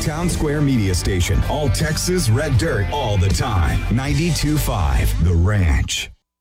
Town Square Media Station. All Texas Red Dirt all the time. 92.5 The Ranch.